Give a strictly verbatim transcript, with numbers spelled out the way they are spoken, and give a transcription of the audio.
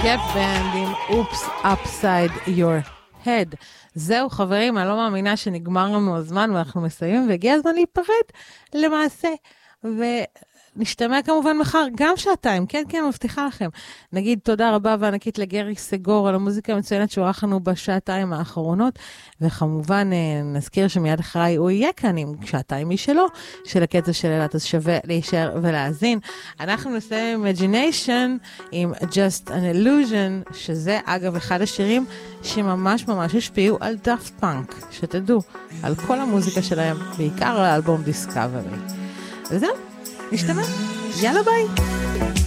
גאפ בנד עם Oops Upside Your Head. זהו חברים, אני לא מאמינה שנגמר לנו הזמן ואנחנו מסיימים, והגיע הזמן להיפרד למעשה. ונשתמע כמובן מחר גם שעתיים, כן כן, מבטיחה לכם. נגיד תודה רבה וענקית לגרי סגור על המוזיקה המצוינת שעורך לנו בשעתיים האחרונות, וכמובן נזכיר שמיד אחריי הוא יהיה כאן עם שעתיים משלו, של הקטע של אלת, אז שווה להישאר ולהאזין. אנחנו נסיים עם Imagination עם Just an Illusion, שזה אגב אחד השירים שממש ממש השפיעו על דאפט פאנק, שתדעו, על כל המוזיקה שלהם, בעיקר על האלבום דיסקאברי. וזהו, נשתמע, יאללה ביי.